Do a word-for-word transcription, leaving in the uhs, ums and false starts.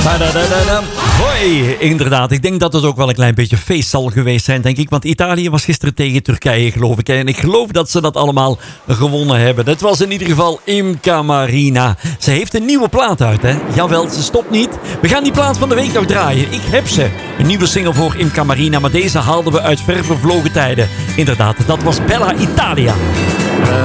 Hoi, inderdaad. Ik denk dat het ook wel een klein beetje feest zal geweest zijn, denk ik. Want Italië was gisteren tegen Turkije, geloof ik. En ik geloof dat ze dat allemaal gewonnen hebben. Het was in ieder geval Imca Marina. Ze heeft een nieuwe plaat uit, hè? Jawel, ze stopt niet. We gaan die plaat van de week nog draaien. Ik heb ze. Een nieuwe single voor Imca Marina. Maar deze haalden we uit ver vervlogen tijden. Inderdaad, dat was Bella Italia.